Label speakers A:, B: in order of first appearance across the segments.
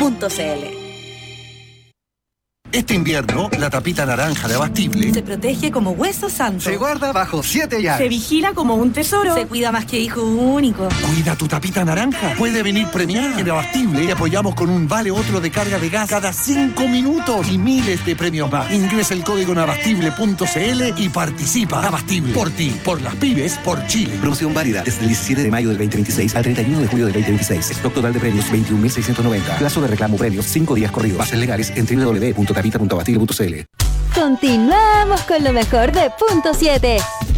A: Este invierno, la tapita naranja de Abastible
B: se protege como hueso santo.
A: se guarda bajo 7 llaves.
B: Se vigila como un tesoro. Se cuida más que hijo único.
A: Cuida tu tapita naranja. Puede venir premiada. En Abastible te apoyamos con un vale otro de carga de gas cada 5 minutos y miles de premios más. Ingresa el código en abastible.cl y participa. Abastible. Por ti, por las pymes, por Chile.
C: Promoción válida desde el 17 de mayo del 2026 al 31 de julio del 2026. Stock total de premios 21.690. Plazo de reclamo premios 5 días corridos. Bases legales en www.tapita.abastible.cl.
D: Continuamos con lo mejor de Punto 7.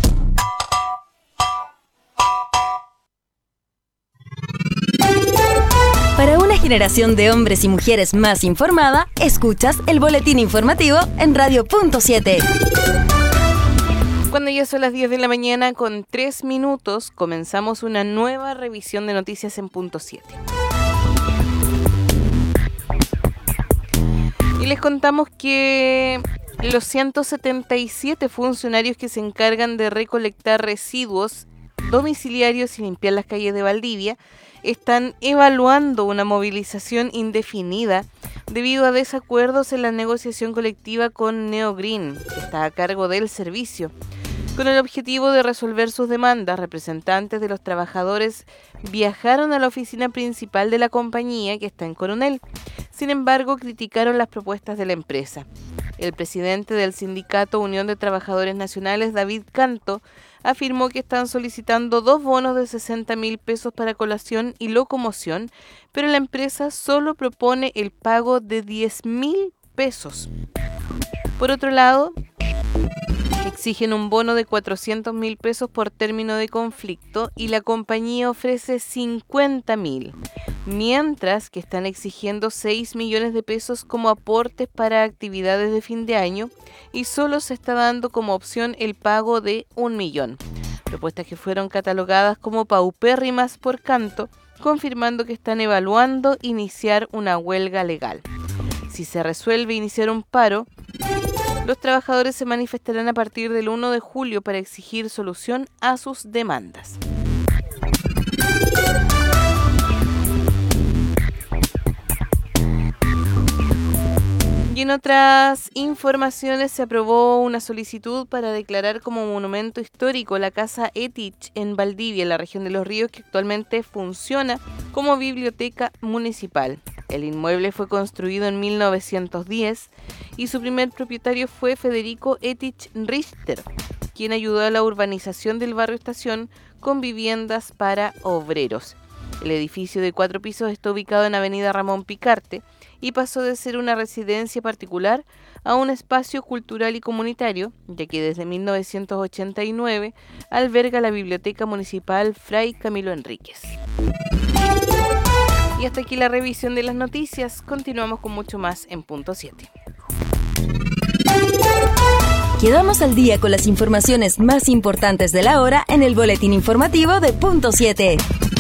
D: Para una generación de hombres y mujeres más informada, escuchas el boletín informativo en Radio Punto 7.
E: Cuando ya son las 10 de la mañana con 3 minutos, comenzamos una nueva revisión de noticias en Punto 7. Y les contamos que los 177 funcionarios que se encargan de recolectar residuos domiciliarios y limpiar las calles de Valdivia están evaluando una movilización indefinida debido a desacuerdos en la negociación colectiva con Neogreen, que está a cargo del servicio. Con el objetivo de resolver sus demandas, representantes de los trabajadores viajaron a la oficina principal de la compañía, que está en Coronel. Sin embargo, criticaron las propuestas de la empresa. El presidente del sindicato Unión de Trabajadores Nacionales, David Canto, afirmó que están solicitando 2 bonos de 60.000 pesos para colación y locomoción, pero la empresa solo propone el pago de 10.000 pesos. Por otro lado, exigen un bono de 400.000 pesos por término de conflicto y la compañía ofrece 50.000, mientras que están exigiendo 6 millones de pesos como aportes para actividades de fin de año y solo se está dando como opción el pago de 1 millón. Propuestas que fueron catalogadas como paupérrimas por Canto, confirmando que están evaluando iniciar una huelga legal. Si se resuelve iniciar un paro, los trabajadores se manifestarán a partir del 1 de julio para exigir solución a sus demandas. Y en otras informaciones se aprobó una solicitud para declarar como monumento histórico la Casa Etich en Valdivia, en la región de Los Ríos, que actualmente funciona como biblioteca municipal. El inmueble fue construido en 1910 y su primer propietario fue Federico Etich Richter, quien ayudó a la urbanización del barrio Estación con viviendas para obreros. El edificio de 4 pisos está ubicado en Avenida Ramón Picarte y pasó de ser una residencia particular a un espacio cultural y comunitario, ya que desde 1989 alberga la Biblioteca Municipal Fray Camilo Enríquez. Y hasta aquí la revisión de las noticias. Continuamos con mucho más en Punto 7.
D: Quedamos al día con las informaciones más importantes de la hora en el boletín informativo de Punto 7.